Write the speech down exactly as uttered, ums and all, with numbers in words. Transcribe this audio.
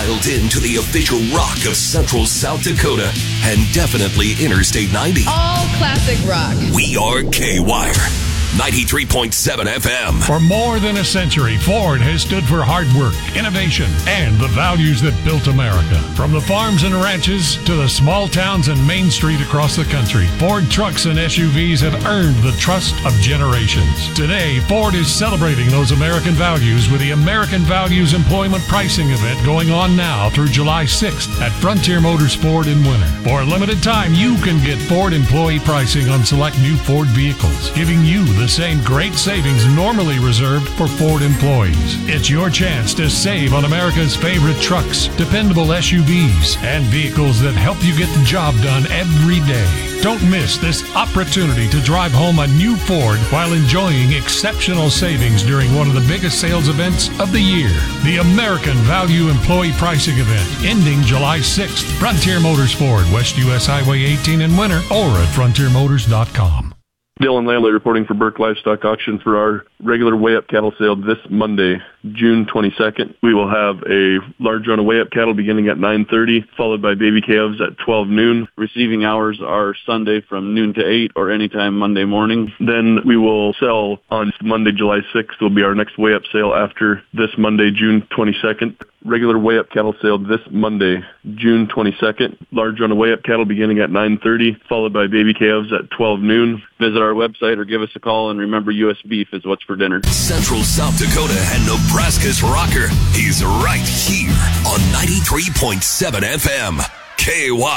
dialed in to the official rock of Central South Dakota and definitely Interstate ninety. All classic rock. We are K-Wire. ninety-three point seven F M. For more than a century, Ford has stood for hard work, innovation, and the values that built America. From the farms and ranches to the small towns and Main Street across the country, Ford trucks and S U Vs have earned the trust of generations. Today, Ford is celebrating those American values with the American Values Employment Pricing event going on now through July sixth at Frontier Motors Ford in Winter. For a limited time, you can get Ford employee pricing on select new Ford vehicles, giving you the same great savings normally reserved for Ford employees. It's your chance to save on America's favorite trucks, dependable S U Vs, and vehicles that help you get the job done every day. Don't miss this opportunity to drive home a new Ford while enjoying exceptional savings during one of the biggest sales events of the year. The American Value Employee Pricing Event, ending July sixth. Frontier Motors Ford, West U S Highway eighteen in Winter, or at frontier motors dot com. Dylan Landley reporting for Burke Livestock Auction for our regular weigh-up cattle sale this Monday, June twenty-second. We will have a large run of weigh-up cattle beginning at nine thirty, followed by baby calves at twelve noon. Receiving hours are Sunday from noon to eight or anytime Monday morning. Then we will sell on Monday, July sixth. Will be our next weigh-up sale after this Monday, June twenty-second. Regular weigh-up cattle sale this Monday, June twenty-second. Large run of weigh-up cattle beginning at nine thirty, followed by baby calves at twelve noon. Visit our website or give us a call, and remember, U S beef is what's for dinner. Central South Dakota and Nebraska's rocker. He's right here on ninety-three point seven F M. K Y.